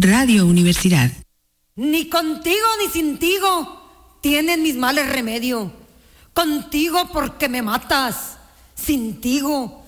Radio Universidad. Ni contigo ni sintigo tienen mis males remedio. Contigo porque me matas, sintigo